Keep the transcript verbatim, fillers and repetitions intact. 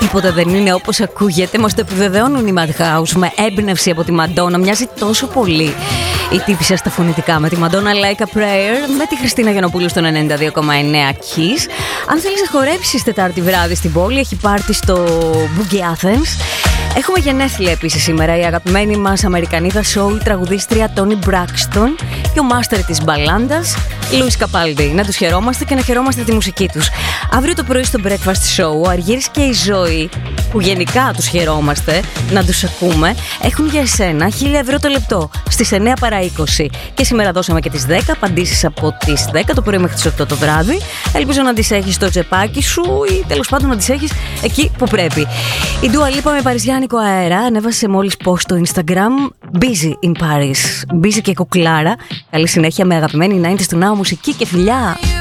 τίποτα δεν είναι όπως ακούγεται. Μας το επιβεβαιώνουν οι Madhouse με έμπνευση από τη Μαντόνα. Μοιάζει τόσο πολύ η τύπισσα στα φωνητικά με τη Μαντόνα. Like a Prayer με τη Χριστίνα Γιαννοπούλου στον ενενήντα δύο κόμμα εννέα Kiss. Αν θέλεις να χορέψεις Τετάρτη βράδυ στην πόλη, έχει πάρτι στο Boogie Athens. Έχουμε γενέθλια επίσης σήμερα. Η αγαπημένη μας Αμερικανίδα soul τραγουδίστρια Τόνι Μπράκστον και ο μάστερ της μπαλάντας Λούις Καπάλντι. Να τους χαιρόμαστε και να χαιρόμαστε τη μουσική τους. Αύριο το πρωί στο Breakfast Show ο Αργύρης και η Ζωή, που γενικά τους χαιρόμαστε να τους ακούμε, έχουν για εσένα χίλια ευρώ το λεπτό στις εννέα παρά είκοσι. Και σήμερα δώσαμε και τις δέκα απαντήσεις από τις δέκα το πρωί μέχρι τις οκτώ το βράδυ. Ελπίζω να τις έχεις στο τσεπάκι σου ή τέλος πάντων να τις έχεις εκεί που πρέπει. Η Dua Lipa με παριζιάνικο αέρα ανέβασε μόλις post στο Instagram. Busy in Paris. Busy και κουκλάρα. Καλή συνέχεια με αγαπημένη ενενήντα του Now μουσική και φιλιά.